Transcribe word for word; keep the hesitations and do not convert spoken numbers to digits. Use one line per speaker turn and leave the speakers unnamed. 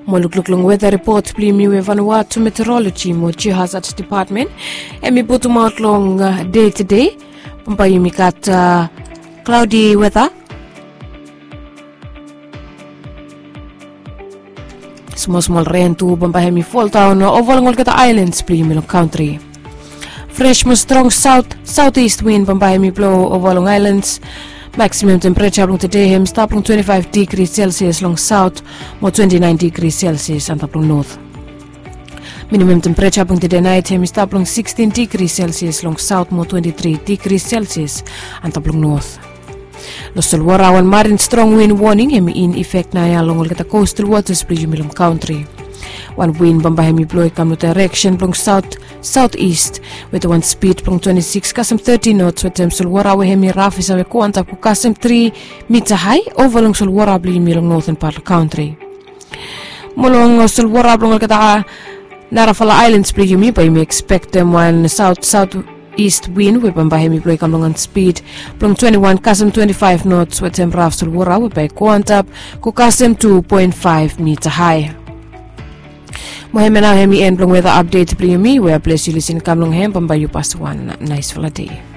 Molukluklung weather report pli mi we Vanuatu meteorology mo Hazard department. Emi butu mautlong uh, day to day. Pampayu mi kat uh, cloudy weather. Small small rain tu pampayu mi fall town overall kata islands pli mi long country. Fresh mo strong south southeast wind pampayu mi blow overall islands. Maximum temperature long today hem start long twenty-five degrees Celsius long south, mo twenty-nine degrees Celsius and long north. Minimum temperature long today night hem start long sixteen degrees Celsius long south, mo twenty-three degrees Celsius and long north. Los Solwara one marine strong wind warning hem in effect na ya long the coastal waters Plijumilum country. One wind bambahemi blow come to direction from south southeast with one speed from twenty-six kasam thirty knots with them Solwara we hemi rafis ave kuanta ku kasam three meter high over long Solwara Plijumilum northern part of the country. Mulong Solwara long kata Narafala Islands Plijumi but you expect them one south southeast wind with bambahemi blow come long speed from twenty-one kasam twenty-five knots with them raf Solwara we by kuanta ku kasam two point five meter high. Moheme na hemi en blong weather update pli mi we bless you listen kam long hem pambayu pas one nice day.